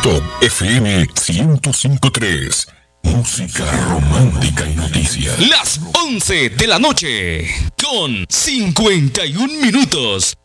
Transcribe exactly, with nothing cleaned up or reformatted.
Top F M ciento cinco punto tres. Música romántica y noticias. Las once de la noche con cincuenta y un minutos.